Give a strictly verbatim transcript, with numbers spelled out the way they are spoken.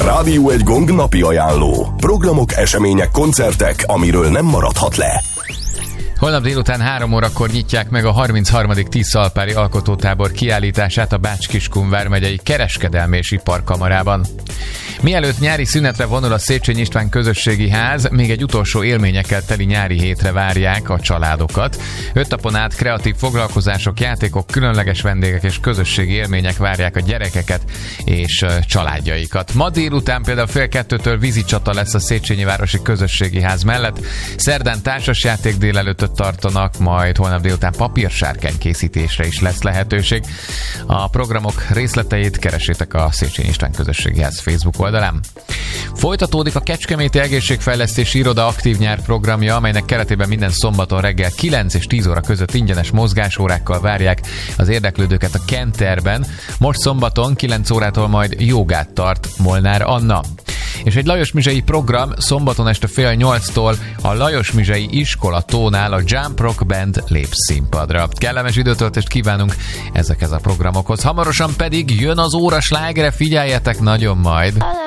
Rádió egy Gong napi ajánló. Programok, események, koncertek, amiről nem maradhat le. Holnap délután három órakor nyitják meg a harmincharmadik Tiszalpári Alkotótábor kiállítását a Bács-Kiskun vármegyei Kereskedelmi és Iparkamarában. Mielőtt nyári szünetre vonul a Széchenyi István Közösségi Ház, még egy utolsó élményekkel teli nyári hétre várják a családokat. Öt napon át kreatív foglalkozások, játékok, különleges vendégek és közösségi élmények várják a gyerekeket és családjaikat. Ma délután például fél kettőtől vízicsata lesz a Széchenyi Városi Közösségi Ház mellett. Szerdán társasjáték délelőttöt tartanak, majd holnap délután papírsárkány készítésre is lesz lehetőség. A programok részleteit keresétek a Széchenyi István Közösségi Ház Facebook oldalán. Folytatódik a Kecskeméti Egészségfejlesztési Iroda Aktív Nyár programja, amelynek keretében minden szombaton reggel kilenc és tíz óra között ingyenes mozgásórákkal várják az érdeklődőket a Kenterben. Most szombaton kilenc órától majd jogát tart Molnár Anna. És egy lajosmizsei program szombaton este fél nyolctól a Lajosmizsei Iskola tónál a Jump Rock Band lép színpadra. Kellemes időtöltést kívánunk ezekhez a programokhoz. Hamarosan pedig jön az óra slágere, figyeljetek nagyon majd!